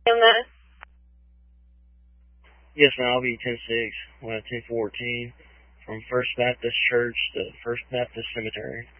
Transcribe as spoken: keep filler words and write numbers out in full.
on that? Yes, ma'am. I'll be ten six, one ten fourteen, from First Baptist Church to First Baptist Cemetery.